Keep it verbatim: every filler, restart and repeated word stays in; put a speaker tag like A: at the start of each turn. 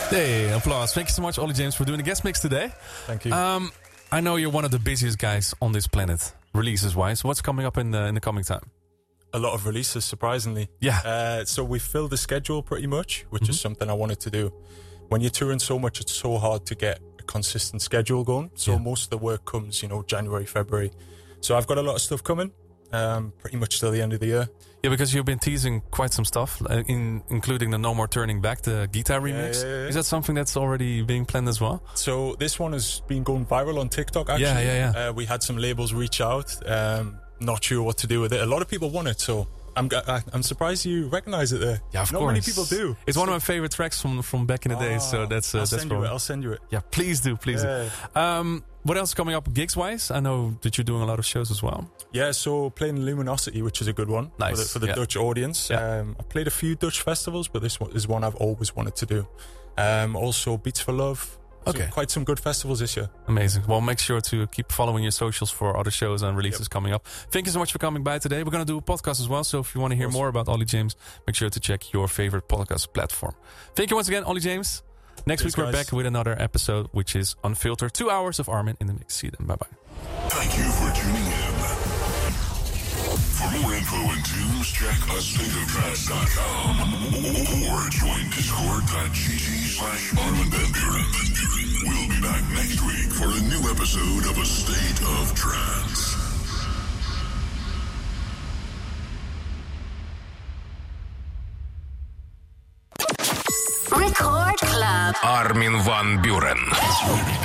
A: Hey, applause. Thank you so much, Ollie James, for doing the guest mix today.
B: Thank you.
A: Um, I know you're one of the busiest guys on this planet, releases-wise. What's coming up in the in the coming time?
B: A lot of releases, surprisingly.
A: Yeah.
B: Uh, so we filled the schedule pretty much, which
A: Mm-hmm.
B: is something I wanted to do. When you're touring so much, it's so hard to get a consistent schedule going. So
A: Yeah.
B: most of the work comes, you know, January, February. So I've got a lot of stuff coming, um, pretty much till the end of the year.
A: Yeah, because you've been teasing quite some stuff, uh, in including the No More Turning Back, the guitar remix.
B: yeah, yeah.
A: Is that something that's already being planned as well?
B: So this one has been going viral on TikTok, actually.
A: Yeah, yeah, yeah.
B: Uh, we had some labels reach out. Um, not sure what to do with it. A lot of people want it, so I'm I, I'm surprised you recognize it there.
A: Yeah, of
B: Not
A: course.
B: many people do.
A: It's one of my favorite tracks from from back in the day, so
B: Ah,
A: that's uh,
B: I'll
A: that's
B: send you
A: probably-
B: it. I'll send you it.
A: Yeah, please do, please
B: Yeah.
A: do. Um, what else is coming up gigs-wise? I know that you're doing a lot of shows as well.
B: Yeah, so playing Luminosity, which is a good one
A: Nice,
B: for the, for the
A: yeah.
B: Dutch audience.
A: Yeah.
B: Um, I played a few Dutch festivals, but this one is one I've always wanted to do. Um, also, Beats for Love. So
A: Okay.
B: quite some good festivals this year.
A: Amazing. Well, make sure to keep following your socials for other shows and releases coming up. Thank you so much for coming by today. We're going to do a podcast as well, so if you want to hear more about Ollie James, make sure to check your favorite podcast platform. Thank you once again, Ollie James. Next
B: Thanks,
A: week we're
B: guys.
A: back with another episode, which is Unfiltered. Two hours of Armin in the mix. See you then. Bye-bye.
C: Thank you for tuning in. For more info and tunes, check a state of trance dot com or join discord.gg slash Armin Van Buren. We'll be back next week for a new episode of A State of Trance.
D: Record Club.
E: Armin Van Buren.